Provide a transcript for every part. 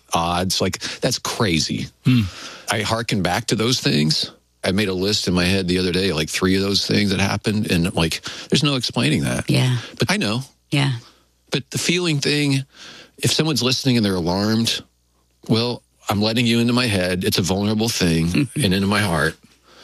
odds. Like, that's crazy. I hearken back to those things. I made a list in my head the other day, like 3 of those things that happened. And like, there's no explaining that. Yeah. But I know. Yeah. But the feeling thing, if someone's listening and they're alarmed, well, I'm letting you into my head. It's a vulnerable thing and into my heart.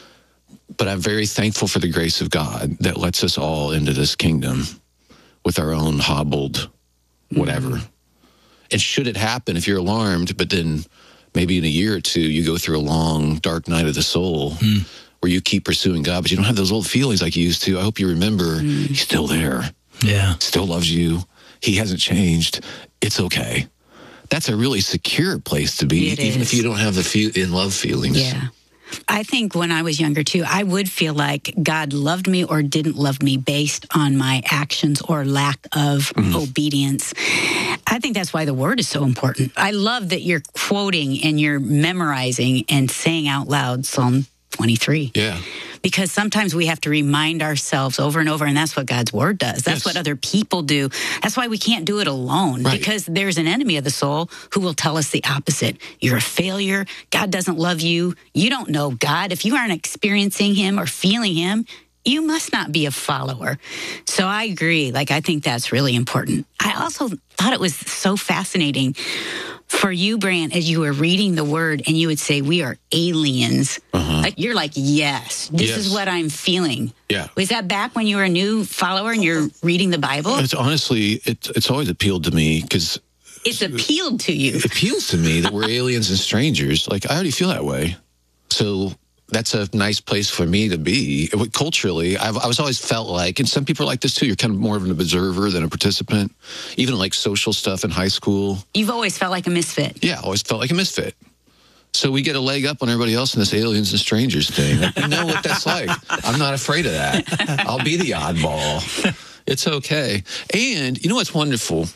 But I'm very thankful for the grace of God that lets us all into this kingdom with our own hobbled whatever. And should it happen, if you're alarmed, but then maybe in a year or 2, you go through a long, dark night of the soul where you keep pursuing God, but you don't have those old feelings like you used to. I hope you remember He's still there. Yeah. Still loves you. He hasn't changed. It's okay. That's a really secure place to be, even if you don't have the in-love feelings. Yeah. I think when I was younger, too, I would feel like God loved me or didn't love me based on my actions or lack of obedience. I think that's why the Word is so important. I love that you're quoting and you're memorizing and saying out loud Psalm 23. Yeah. Because sometimes we have to remind ourselves over and over, and that's what God's Word does. That's what other people do. That's why we can't do it alone, because there's an enemy of the soul who will tell us the opposite. You're a failure. God doesn't love you. You don't know God. If you aren't experiencing Him or feeling Him, you must not be a follower. So I agree. Like, I think that's really important. I also thought it was so fascinating for you, Brant, as you were reading the Word and you would say, we are aliens. Like, you're like, yes, this is what I'm feeling. Yeah. Was that back when you were a new follower and you're reading the Bible? It's honestly, it's always appealed to me because... It's appealed to you. It appeals to me that we're aliens and strangers. Like, I already feel that way. So... that's a nice place for me to be. Culturally, I was always felt like, and some people are like this too, you're kind of more of an observer than a participant, even like social stuff in high school. You've always felt like a misfit. Yeah, always felt like a misfit. So we get a leg up on everybody else in this aliens and strangers thing. Like, you know what that's like. I'm not afraid of that. I'll be the oddball. It's okay. And you know what's wonderful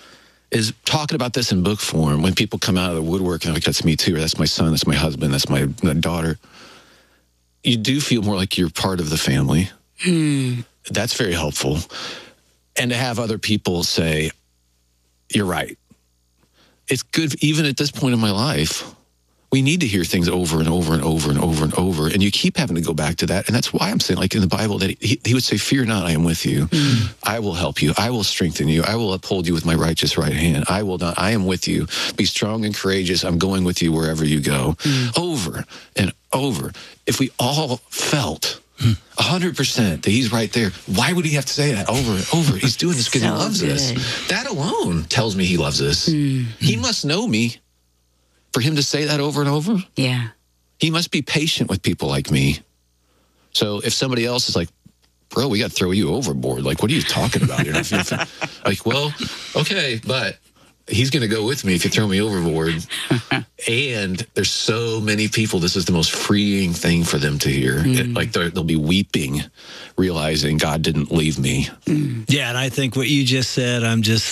is talking about this in book form, when people come out of the woodwork and like, that's me too, or that's my son, that's my husband, that's my daughter. You do feel more like you're part of the family. That's very helpful. And to have other people say, you're right. It's good, even at this point in my life. We need to hear things over and over and over and over and over. And you keep having to go back to that. And that's why I'm saying, like in the Bible, that he would say, fear not, I am with you. I will help you. I will strengthen you. I will uphold you with my righteous right hand. I will not. I am with you. Be strong and courageous. I'm going with you wherever you go. Over and over. If we all felt 100% that he's right there, why would he have to say that over and over? He's doing this because he loves us. That alone tells me he loves us. He must know me for him to say that over and over. Yeah. He must be patient with people like me. So if somebody else is like, bro, we got to throw you overboard. Like, what are you talking about? Like, well, okay, but he's going to go with me if you throw me overboard. And there's so many people, this is the most freeing thing for them to hear. Like, they'll be weeping, realizing God didn't leave me. Yeah, and I think what you just said,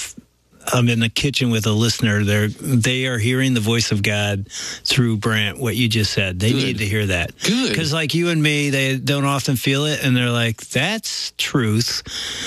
I'm in the kitchen with a listener. They are hearing the voice of God through Brant, what you just said. They need to hear that. Good. Because like you and me, they don't often feel it, and they're like, that's truth.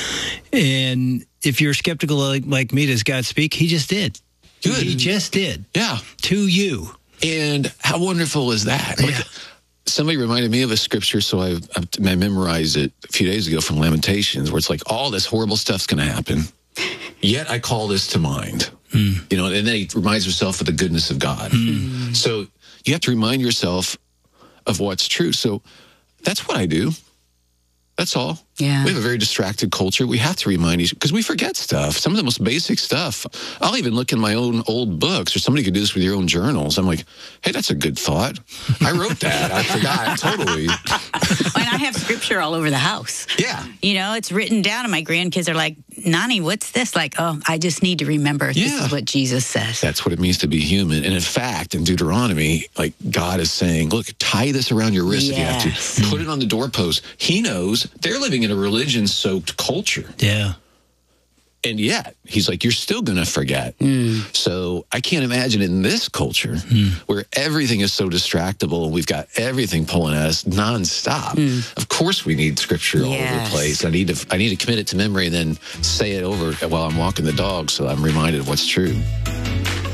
And if you're skeptical like me, does God speak? He just did. Good. He just did. Yeah. To you. And how wonderful is that? Like, somebody reminded me of a scripture, so I memorized it a few days ago from Lamentations, where it's like, all this horrible stuff's going to happen. Yet I call this to mind. You know, and then he reminds himself of the goodness of God. So you have to remind yourself of what's true. So that's what I do. That's all. Yeah. We have a very distracted culture. We have to remind each, because we forget stuff. Some of the most basic stuff. I'll even look in my own old books, or somebody could do this with your own journals. I'm like, hey, that's a good thought. I wrote that. I forgot totally. And I have scripture all over the house. Yeah. You know, it's written down, and my grandkids are like, Nani, what's this? Like, oh, I just need to remember this is what Jesus says. That's what it means to be human. And in fact, in Deuteronomy, like, God is saying, look, tie this around your wrist if you have to. Put it on the doorpost. He knows they're living in a religion-soaked culture. Yeah. And yet, he's like, you're still going to forget. So I can't imagine in this culture where everything is so distractible and we've got everything pulling at us nonstop. Of course we need scripture all over the place. I need to commit it to memory and then say it over while I'm walking the dog so I'm reminded of what's true.